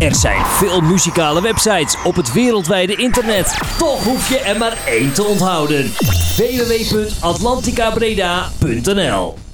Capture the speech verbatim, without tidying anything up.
Er zijn veel muzikale websites op het wereldwijde internet. Toch hoef je er maar één te onthouden. w w w punt atlantica breda punt n l